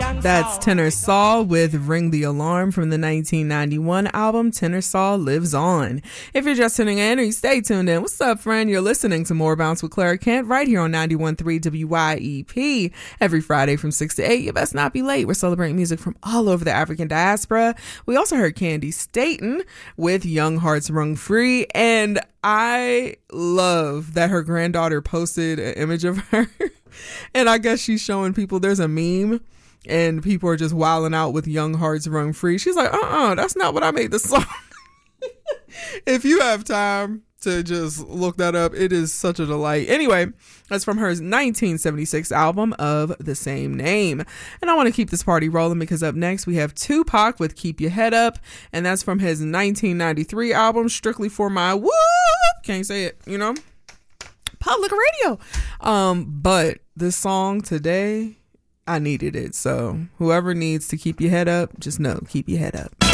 That's Tenor Saul with Ring the Alarm from the 1991 album Tenor Saul Lives On. If you're just tuning in or you stay tuned in, what's up, friend? You're listening to More Bounce with Clara Kent right here on 91.3 WYEP. Every Friday from 6 to 8. You best not be late. We're celebrating music from all over the African diaspora. We also heard Candy Staten with Young Hearts Rung Free. And I love that her granddaughter posted an image of her. And I guess she's showing people there's a meme and people are just wilding out with Young Hearts Run Free. She's like, that's not what I made the song. If you have time to just look that up, it is such a delight. Anyway, that's from her 1976 album of the same name. And I want to keep this party rolling because up next we have Tupac with Keep Your Head Up. And that's from his 1993 album, Strictly for My Whoop. Can't say it, public radio. But this song today, I needed it. So whoever needs to keep your head up, just know, keep your head up.